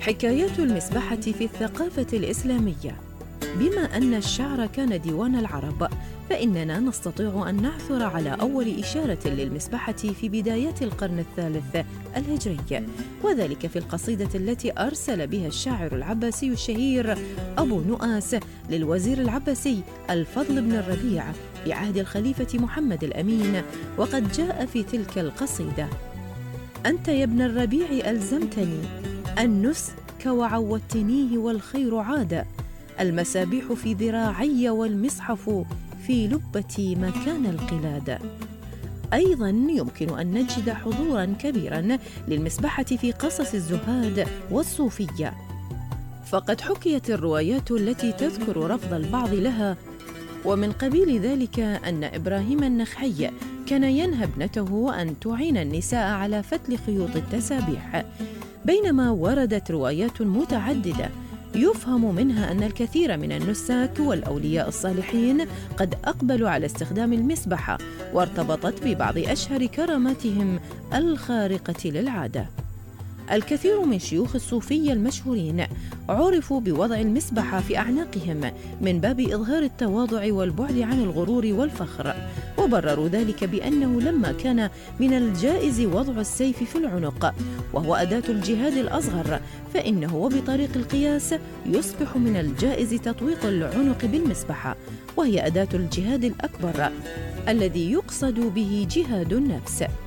حكايات المسبحة في الثقافة الإسلامية. بما أن الشعر كان ديوان العرب، فإننا نستطيع أن نعثر على أول إشارة للمسبحة في بدايات القرن الثالث الهجري، وذلك في القصيدة التي أرسل بها الشاعر العباسي الشهير أبو نؤاس للوزير العباسي الفضل بن الربيع في عهد الخليفة محمد الأمين. وقد جاء في تلك القصيدة: أنت يا ابن الربيع ألزمتني النسك وعودتنيه والخير عاد، المسابيح في ذراعي والمصحف في لبتي مكان القلاد. أيضاً يمكن أن نجد حضوراً كبيراً للمسبحة في قصص الزهاد والصوفية، فقد حكيت الروايات التي تذكر رفض البعض لها. ومن قبيل ذلك أن إبراهيم النخعي كان ينهى ابنته أن تعين النساء على فتل خيوط التسابيح، بينما وردت روايات متعددة يفهم منها أن الكثير من النساك والأولياء الصالحين قد أقبلوا على استخدام المسبحة، وارتبطت ببعض أشهر كراماتهم الخارقة للعادة. الكثير من شيوخ الصوفية المشهورين عرفوا بوضع المسبحة في أعناقهم من باب إظهار التواضع والبعد عن الغرور والفخر، وبرروا ذلك بأنه لما كان من الجائز وضع السيف في العنق وهو أداة الجهاد الأصغر، فإنه وبطريق القياس يصبح من الجائز تطويق العنق بالمسبحة، وهي أداة الجهاد الأكبر الذي يقصد به جهاد النفس.